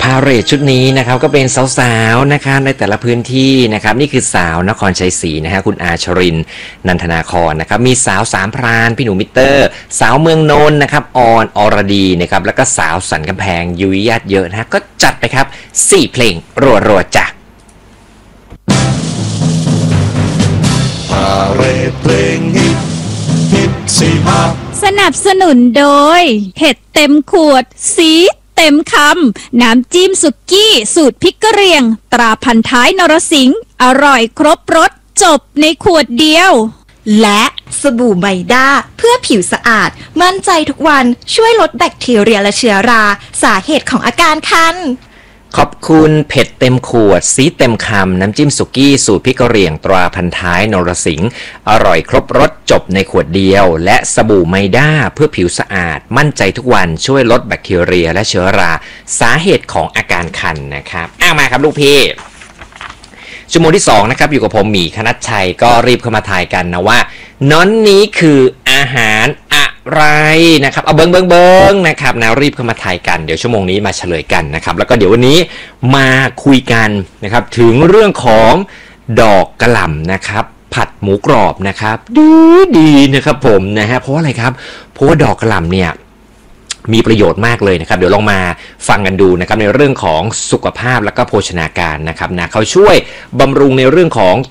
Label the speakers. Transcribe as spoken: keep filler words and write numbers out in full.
Speaker 1: าเรทชุดนี้นะครับก็เป็นสาวๆนะครับในแต่ละพื้นที่นะครับนี่คือสาวนครชัยศรีนะฮะคุณอาชรินนันทนาครนะครับมีสาวสามพรานพี่หนูมิเตอร์สาวเมืองนนท์นะครับออนอรดีนะครับแล้วก็สาวสันกำแพงยุยญาติเยอะนะฮะก็จัดไปครับสี่เพลงรัวๆจ้ะ
Speaker 2: พาเรทเพลงฮิตฮิตสี่ห้า
Speaker 3: สนับสนุนโดยเห็ดเต็มขวดสีเต็มคำน้ำจิ้มสุกี้สูตรพริกกะเหรี่ยงตราพันท้ายนรสิงห์อร่อยครบรสจบในขวดเดียว
Speaker 4: และสบู่ไมด้าเพื่อผิวสะอาดมั่นใจทุกวันช่วยลดแบคทีเรียและเชื้อราสาเหตุของอาการคัน
Speaker 1: ขอบคุณเผ็ดเต็มขวดซีเต็มคำน้ำจิ้มสุกี้สูตรพริกกะเหรี่ยงตราพันท้ายนรสิงห์อร่อยครบรสจบในขวดเดียวและสบู่ไมด้าเพื่อผิวสะอาดมั่นใจทุกวันช่วยลดแบคทีเรียและเชื้อราสาเหตุของอาการคันนะครับอ้าวมาครับลูกพี่ชั่วโมงที่สองนะครับอยู่กับผมหมีคณัชชัยก็รีบเข้ามาทายกันนะว่าน้อนนี้คืออาหารอะไรนะครับเอาเบิ้งเบิ้งเบิ้งนะครับนะรีบเข้ามาทายกันเดี๋ยวชั่วโมงนี้มาเฉลยกันนะครับแล้วก็เดี๋ยววันนี้มาคุยกันนะครับถึงเรื่องของดอกกระหล่ำนะครับผัดหมูกรอบนะครับดีดีนะครับผมนะฮะเพราะอะไรครับเพราะว่าดอกกระหล่ำเนี่ยมีประโยชน์มากเลยนะครับเดี๋ยวลองมาฟังกันดูนะครับในเรื่องของสุขภาพและก็โภชนาการนะครับนะเขาช่วยบำรุงในเรื่องของ